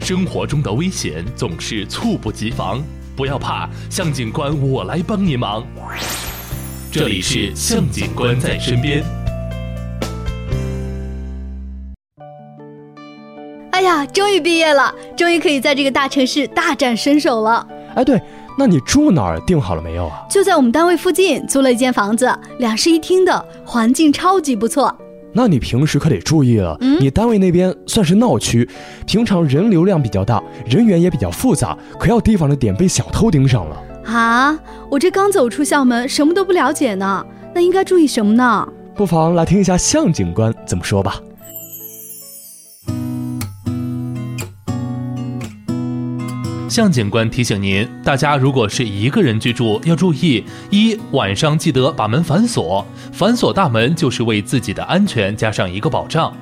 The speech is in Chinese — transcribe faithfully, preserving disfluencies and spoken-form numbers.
生活中的危险总是猝不及防，不要怕，向警官我来帮您忙。这里是向警官在身边。 哎呀，终于毕业了，终于可以在这个大城市大展身手了。 哎，对，那你住哪儿定好了没有啊？ 就在我们单位附近租了一间房子，两室一厅的，环境超级不错。 那你平时可得注意了，嗯、你单位那边算是闹区，平常人流量比较大，人员也比较复杂，可要提防的点被小偷盯上了。 啊，我这刚走出校门，什么都不了解呢，那应该注意什么呢？ 不妨来听一下向警官怎么说吧。 向警官提醒您，大家如果是一个人居住，要注意：一、晚上记得把门反锁，反锁大门就是为自己的安全加上一个保障。